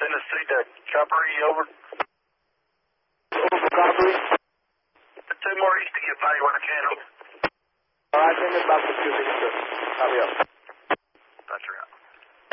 Tennessee to Coppery, over. Over Coppery. 2 more east to get by when I can. All right, send it back to you, sir. Adios.